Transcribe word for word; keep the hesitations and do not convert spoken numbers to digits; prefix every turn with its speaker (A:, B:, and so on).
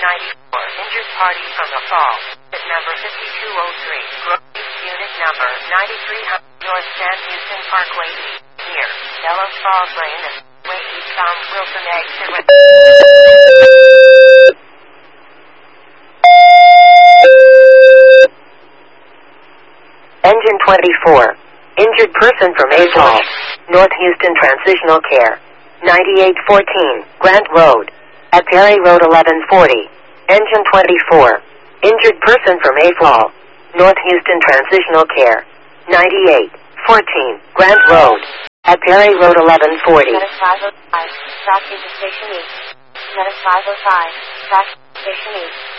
A: ninety-four. Injured party from the fall. At number fifty-two oh three. Grove East, unit number ninety-three hundred. North San Houston Parkway East. Near Delos Falls Lane and Way East bound Wilson exit. Engine twenty-four. Injured person from A T O L. North Houston Transitional Care. ninety-eight fourteen. Grant Road. At Perry Road eleven forty. Engine twenty-four. Injured person from A T O L. North Houston Transitional Care. ninety-eight fourteen. Grant Road. At Perry Road eleven forty.
B: Metis five oh five. Track into Station East. Metis five oh five. Track Station East.